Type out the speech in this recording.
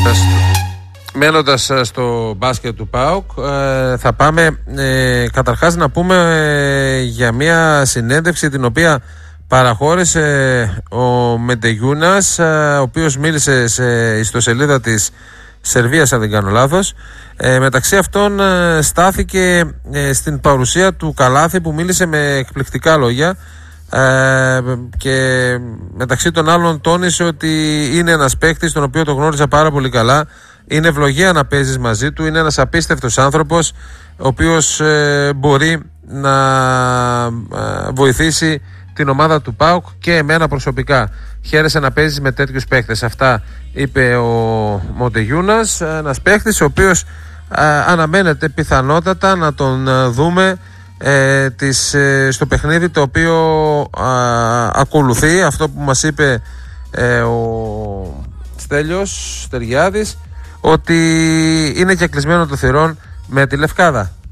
Μένοντας στο μπάσκετ του ΠΑΟΚ, θα πάμε καταρχάς να πούμε για μια συνέντευξη την οποία παραχώρησε ο Μεντεγιούνας, ο οποίος μίλησε σε ιστοσελίδα της Σερβίας, αν δεν κάνω λάθος. Μεταξύ αυτών στάθηκε στην παρουσία του Καλάθη, που μίλησε με εκπληκτικά λόγια, και μεταξύ των άλλων τόνισε ότι είναι ένας παίκτης τον οποίο το γνώριζα πάρα πολύ καλά. Είναι ευλογία να παίζεις μαζί του. Είναι ένας απίστευτος άνθρωπος, ο οποίος μπορεί να βοηθήσει την ομάδα του ΠΑΟΚ και εμένα προσωπικά. Χαίρεσε να παίζεις με τέτοιους παίκτες. Αυτά είπε ο Μοντεγιούνας, ένας παίκτης ο οποίος αναμένεται πιθανότατα να τον δούμε στο παιχνίδι το οποίο ακολουθεί. Αυτό που μας είπε ο Στέλιος Στεριάδης, ότι είναι και κλεισμένο το θυρών με τη Λευκάδα.